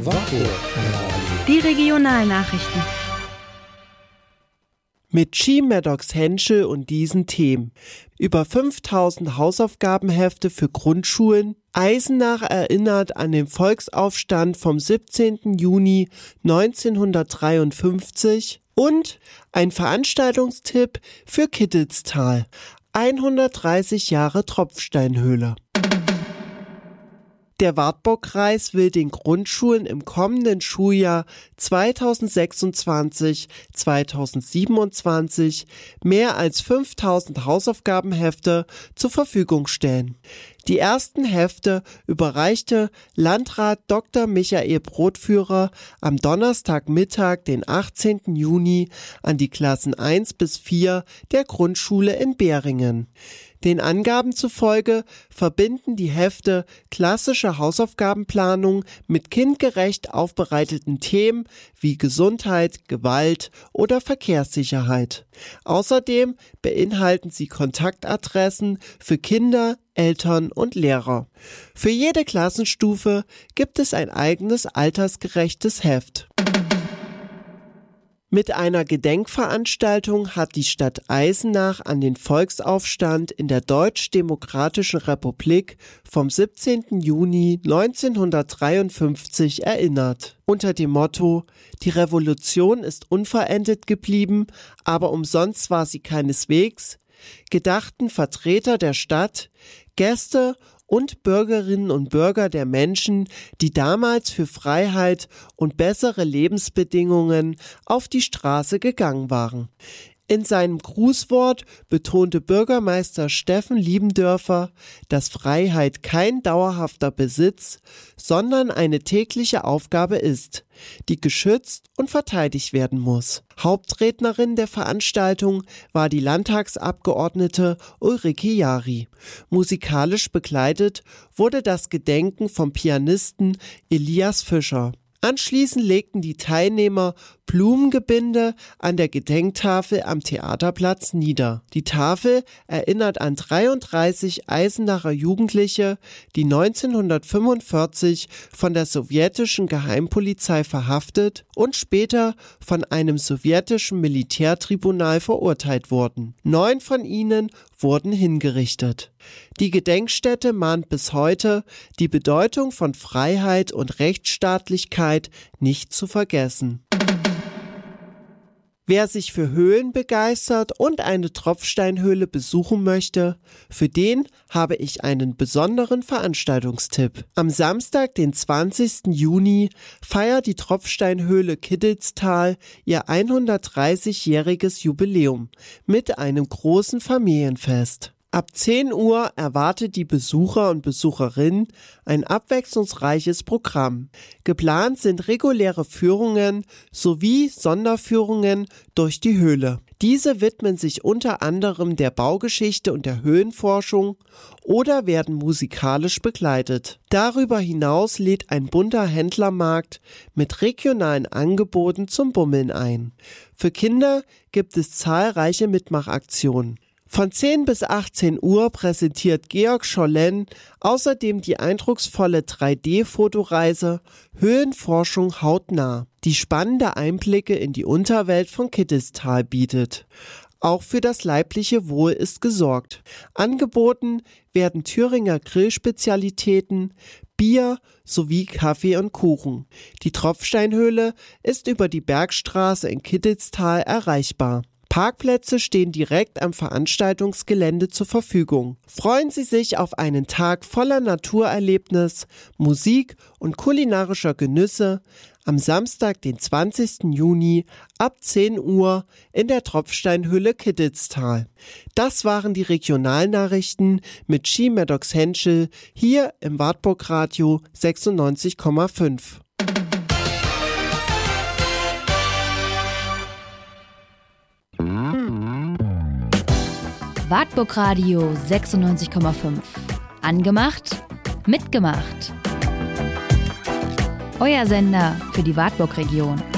Die Regionalnachrichten. Mit G. Maddox-Henschel und diesen Themen. Über 5000 Hausaufgabenhefte für Grundschulen. Eisenach erinnert an den Volksaufstand vom 17. Juni 1953. Und ein Veranstaltungstipp für Kittelstal. 130 Jahre Tropfsteinhöhle. Der Wartburgkreis will den Grundschulen im kommenden Schuljahr 2026/2027 mehr als 5000 Hausaufgabenhefte zur Verfügung stellen. Die ersten Hefte überreichte Landrat Dr. Michael Brotführer am Donnerstagmittag, den 18. Juni, an die Klassen 1 bis 4 der Grundschule in Beringen. Den Angaben zufolge verbinden die Hefte klassische Hausaufgabenplanung mit kindgerecht aufbereiteten Themen wie Gesundheit, Gewalt oder Verkehrssicherheit. Außerdem beinhalten sie Kontaktadressen für Kinder, Eltern und Lehrer. Für jede Klassenstufe gibt es ein eigenes altersgerechtes Heft. Mit einer Gedenkveranstaltung hat die Stadt Eisenach an den Volksaufstand in der Deutsch-Demokratischen Republik vom 17. Juni 1953 erinnert. Unter dem Motto „Die Revolution ist unvollendet geblieben, aber umsonst war sie keineswegs“, gedachten Vertreter der Stadt, Gäste und Bürgerinnen und Bürger der Menschen, die damals für Freiheit und bessere Lebensbedingungen auf die Straße gegangen waren. In seinem Grußwort betonte Bürgermeister Steffen Liebendörfer, dass Freiheit kein dauerhafter Besitz, sondern eine tägliche Aufgabe ist, die geschützt und verteidigt werden muss. Hauptrednerin der Veranstaltung war die Landtagsabgeordnete Ulrike Jari. Musikalisch begleitet wurde das Gedenken vom Pianisten Elias Fischer. Anschließend legten die Teilnehmer Blumengebinde an der Gedenktafel am Theaterplatz nieder. Die Tafel erinnert an 33 Eisenacher Jugendliche, die 1945 von der sowjetischen Geheimpolizei verhaftet und später von einem sowjetischen Militärtribunal verurteilt wurden. 9 von ihnen wurden hingerichtet. Die Gedenkstätte mahnt bis heute, die Bedeutung von Freiheit und Rechtsstaatlichkeit nicht zu vergessen. Wer sich für Höhlen begeistert und eine Tropfsteinhöhle besuchen möchte, für den habe ich einen besonderen Veranstaltungstipp. Am Samstag, den 20. Juni, feiert die Tropfsteinhöhle Kittelstal ihr 130-jähriges Jubiläum mit einem großen Familienfest. Ab 10 Uhr erwartet die Besucher und Besucherinnen ein abwechslungsreiches Programm. Geplant sind reguläre Führungen sowie Sonderführungen durch die Höhle. Diese widmen sich unter anderem der Baugeschichte und der Höhlenforschung oder werden musikalisch begleitet. Darüber hinaus lädt ein bunter Händlermarkt mit regionalen Angeboten zum Bummeln ein. Für Kinder gibt es zahlreiche Mitmachaktionen. Von 10 bis 18 Uhr präsentiert Georg Schollen außerdem die eindrucksvolle 3D-Fotoreise Höhlenforschung hautnah, die spannende Einblicke in die Unterwelt von Kittelstal bietet. Auch für das leibliche Wohl ist gesorgt. Angeboten werden Thüringer Grillspezialitäten, Bier sowie Kaffee und Kuchen. Die Tropfsteinhöhle ist über die Bergstraße in Kittelstal erreichbar. Parkplätze stehen direkt am Veranstaltungsgelände zur Verfügung. Freuen Sie sich auf einen Tag voller Naturerlebnis, Musik und kulinarischer Genüsse am Samstag, den 20. Juni ab 10 Uhr in der Tropfsteinhöhle Kittelstal. Das waren die Regionalnachrichten mit G. Maddox-Henschel hier im Wartburg-Radio 96,5. Wartburg-Radio 96,5. Angemacht, mitgemacht. Euer Sender für die Wartburg-Region.